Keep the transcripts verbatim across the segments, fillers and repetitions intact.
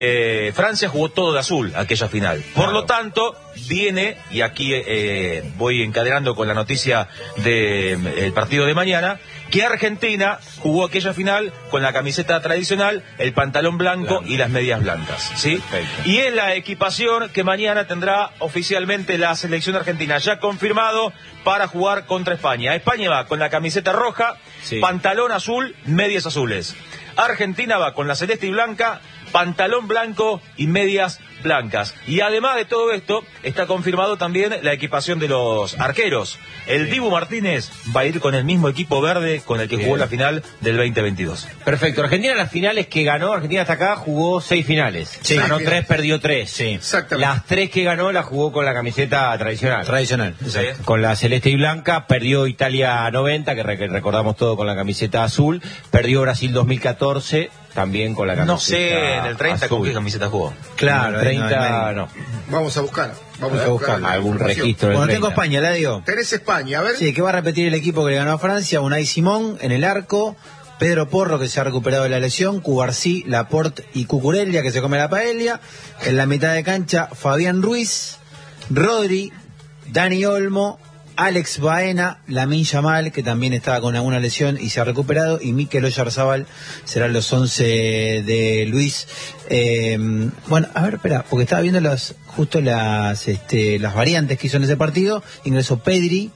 Eh, Francia jugó todo de azul aquella final. Por Claro. lo tanto, viene, y aquí eh, voy encadenando con la noticia del de, partido de mañana, que Argentina jugó aquella final con la camiseta tradicional, el pantalón blanco Blanco. y las medias blancas, ¿sí? Perfecto. Y es la equipación que mañana tendrá oficialmente la selección argentina, ya confirmado para jugar contra España. España va con la camiseta roja, Sí. pantalón azul, medias azules. Argentina va con la celeste y blanca, pantalón blanco y medias blancas. Y además de todo esto, está confirmado también la equipación de los arqueros. El Sí. Dibu Martínez va a ir con el mismo equipo verde con el que Bien. jugó la final del veinte veintidós. Perfecto. Argentina, las finales que ganó, Argentina hasta acá jugó seis finales. Sí. Ganó Seis tres, perdió tres. Sí. Exactamente. Las tres que ganó las jugó con la camiseta tradicional. Tradicional. Exacto. Con la celeste y blanca, perdió Italia noventa, que, re- que recordamos todo con la camiseta azul, perdió Brasil dos mil catorce, también con la camiseta No sé en el treinta con azul. qué camiseta jugó. Claro, En el treinta ahí no no. Vamos a buscar. Vamos Voy a a buscar buscar la algún información. registro del Bueno, tengo treinta. España, la digo. Tenés España, a ver. Sí, que va a repetir el equipo que le ganó a Francia, Unai Simón en el arco, Pedro Porro, que se ha recuperado de la lesión, Cubarsí, Laporte y Cucurella, que se come la paella. En la mitad de cancha, Fabián Ruiz, Rodri, Dani Olmo, Alex Baena, Lamine Yamal, que también estaba con alguna lesión y se ha recuperado, y Mikel Oyarzabal serán los once de Luis. Eh, bueno, a ver, espera, porque estaba viendo las justo las este, las variantes que hizo en ese partido. Ingresó Pedri,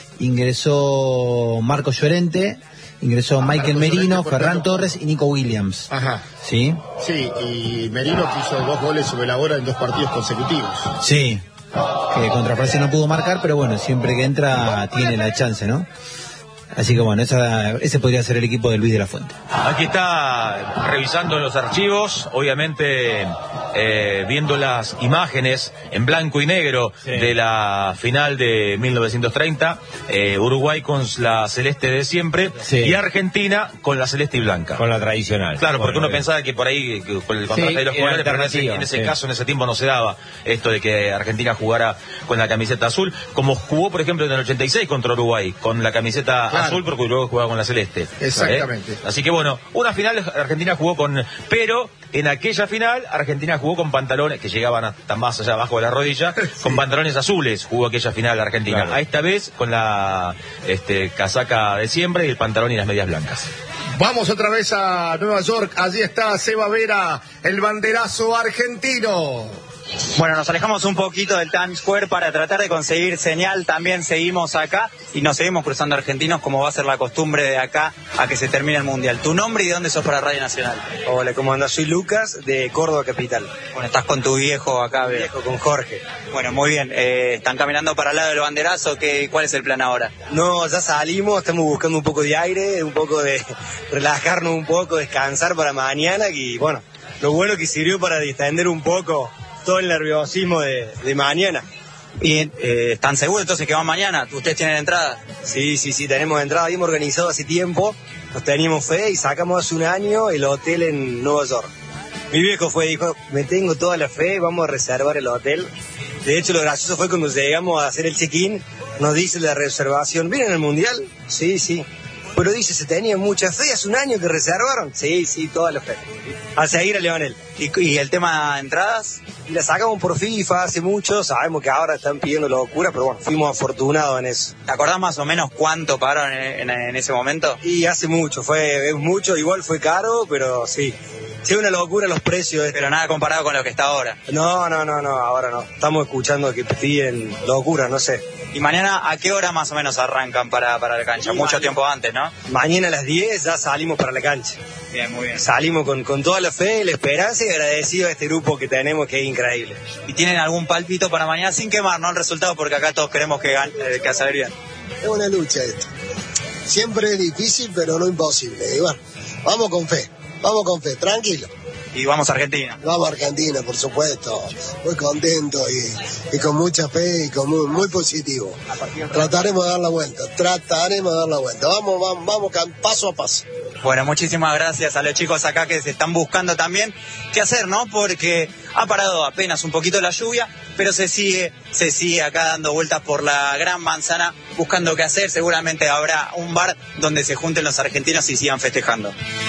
ingresó Marco Llorente, ingresó Ah, Michael Marco Merino, Llorente, Ferran perfecto. Torres y Nico Williams. Ajá. ¿Sí? Sí, y Merino que hizo dos goles sobre la hora en dos partidos consecutivos. Sí. Que contra Francia no pudo marcar, pero bueno, siempre que entra tiene la chance, ¿no? Así que bueno, esa, ese podría ser el equipo de Luis de la Fuente. Aquí está revisando los archivos, obviamente eh, viendo las imágenes en blanco y negro Sí. de la final de mil novecientos treinta, eh, Uruguay con la celeste de siempre Sí. y Argentina con la celeste y blanca. Con la tradicional. Claro, porque Bueno, uno bien. pensaba que por ahí, que con el contraste Sí, de los era colores, pero en ese, alternativa, en ese sí. caso, en ese tiempo no se daba esto de que Argentina jugara con la camiseta azul, como jugó, por ejemplo, en el ochenta y seis contra Uruguay, con la camiseta Claro. azul, porque Uruguay jugaba con la celeste. Exactamente. ¿Eh? Así que bueno, una final Argentina jugó con... Pero en aquella final Argentina jugó con pantalones que llegaban hasta más allá abajo de la rodilla, con pantalones azules jugó aquella final Argentina. Claro. A esta vez con la este, casaca de siempre y el pantalón y las medias blancas. Vamos otra vez a Nueva York. Allí está Seba Vera, el banderazo argentino. Bueno, nos alejamos un poquito del Times Square para tratar de conseguir señal. También seguimos acá y nos seguimos cruzando argentinos, como va a ser la costumbre de acá a que se termine el Mundial. ¿Tu nombre y de dónde sos para Radio Nacional? Hola, ¿cómo andás? Soy Lucas, de Córdoba Capital. Bueno, estás con tu viejo acá, veo. Viejo con Jorge. Bueno, muy bien. Eh, ¿Están caminando para el lado del banderazo? ¿Qué, ¿Cuál es el plan ahora? No, ya salimos, estamos buscando un poco de aire, un poco de relajarnos un poco, descansar para mañana y bueno, lo bueno que sirvió para distender un poco todo el nerviosismo de, de mañana. Bien, eh, ¿están seguros entonces que van mañana? ¿Ustedes tienen entrada? Sí, sí, sí, tenemos entrada, habíamos organizado hace tiempo, nos teníamos fe y sacamos hace un año el hotel en Nueva York. Mi viejo fue, dijo, me tengo toda la fe, vamos a reservar el hotel. De hecho, lo gracioso fue cuando llegamos a hacer el check-in, nos dice la reservación, ¿vienen al Mundial? Sí, sí. Pero dice, ¿se tenía mucha fe? ¿Hace un año que reservaron? Sí, sí, toda la fe. A seguir a Leonel. ¿Y, y el tema de entradas? Y la sacamos por FIFA hace mucho, sabemos que ahora están pidiendo locura, pero bueno, fuimos afortunados en eso. ¿Te acordás más o menos cuánto pagaron en, en, en ese momento? Y hace mucho, fue es mucho, igual fue caro, pero sí. Sí, una locura los precios. Pero nada comparado con lo que está ahora. No, no, no, no, ahora no. Estamos escuchando que piden locura, no sé. ¿Y mañana a qué hora más o menos arrancan para, para la cancha? Sí, Mucho mañana. tiempo antes, ¿no? Mañana a las diez ya salimos para la cancha. Bien, muy bien. Salimos con, con toda la fe, la esperanza y agradecido a este grupo que tenemos que es increíble. ¿Y tienen algún palpito para mañana sin quemar, no el resultado? Porque acá todos queremos que gane, eh, que salir bien. Es una lucha esto. Siempre es difícil, pero no imposible. Y bueno, vamos con fe, vamos con fe, tranquilo. Y vamos a Argentina. Vamos a Argentina, por supuesto. Muy contento y, y con mucha fe y con muy, muy positivo. Trataremos de dar la vuelta, trataremos de dar la vuelta. Vamos, vamos, vamos paso a paso. Bueno, muchísimas gracias a los chicos acá que se están buscando también qué hacer, ¿no? Porque ha parado apenas un poquito la lluvia, pero se sigue, se sigue acá dando vueltas por la Gran Manzana buscando qué hacer. Seguramente habrá un bar donde se junten los argentinos y sigan festejando.